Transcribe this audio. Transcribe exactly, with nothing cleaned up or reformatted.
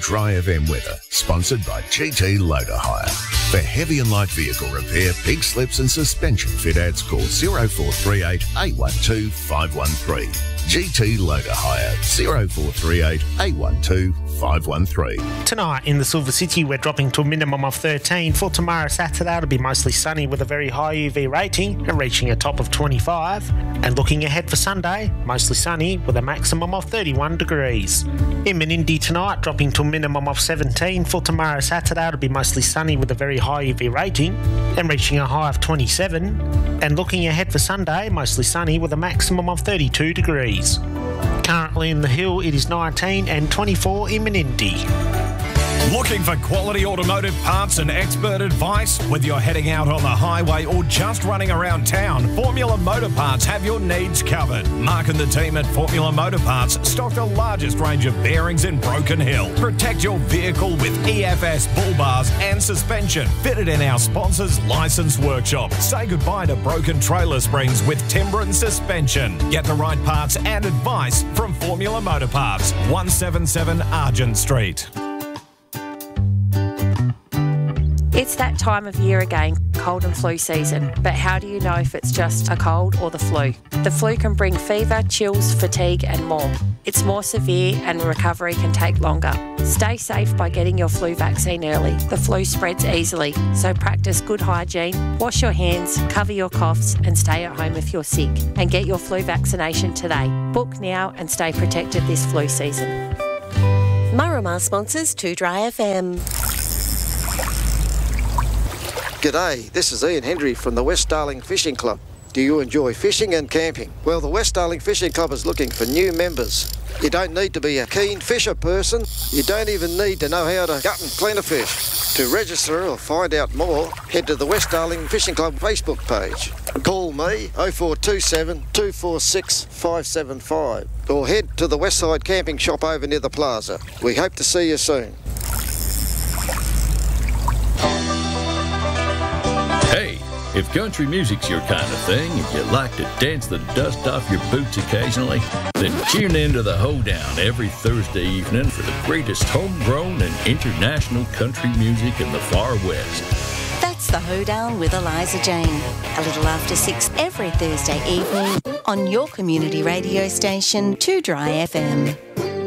Dry F M weather, sponsored by G T Loader Hire. For heavy and light vehicle repair, pig slips and suspension fit outs, call zero four three eight, eight one two, five one three. G T Loader Hire, zero four three eight, eight one two, five one three. Tonight in the Silver City, we're dropping to a minimum of thirteen. For tomorrow, Saturday, it'll be mostly sunny with a very high U V rating and reaching a top of twenty-five. And looking ahead for Sunday, mostly sunny with a maximum of thirty-one degrees. In Menindee tonight, dropping to a minimum of seventeen. For tomorrow, Saturday, it'll be mostly sunny with a very high U V rating and reaching a high of twenty-seven. And looking ahead for Sunday, mostly sunny with a maximum of thirty-two degrees. Currently in the Hill, it is nineteen and twenty-four in Menindee. Looking for quality automotive parts and expert advice? Whether you're heading out on the highway or just running around town, Formula Motor Parts have your needs covered. Mark and the team at Formula Motor Parts stock the largest range of bearings in Broken Hill. Protect your vehicle with E F S bull bars and suspension fitted in our sponsor's licensed workshop. Say goodbye to broken trailer springs with Timbren suspension. Get the right parts and advice from Formula Motor Parts, one seventy-seven Argent Street. It's that time of year again, cold and flu season. But how do you know if it's just a cold or the flu? The flu can bring fever, chills, fatigue and more. It's more severe and recovery can take longer. Stay safe by getting your flu vaccine early. The flu spreads easily, so practice good hygiene, wash your hands, cover your coughs and stay at home if you're sick. And get your flu vaccination today. Book now and stay protected this flu season. Murramar sponsors two Dry F M. G'day, this is Ian Hendry from the West Darling Fishing Club. Do you enjoy fishing and camping? Well, the West Darling Fishing Club is looking for new members. You don't need to be a keen fisher person. You don't even need to know how to gut and clean a fish. To register or find out more, head to the West Darling Fishing Club Facebook page. Call me oh four two seven, two four six, five seven five or head to the Westside Camping Shop over near the plaza. We hope to see you soon. Hey, if country music's your kind of thing and you like to dance the dust off your boots occasionally, then tune in to the Hoedown every Thursday evening for the greatest homegrown and international country music in the far west. That's the Hoedown with Eliza Jane. A little after six every Thursday evening on your community radio station, two Dry F M.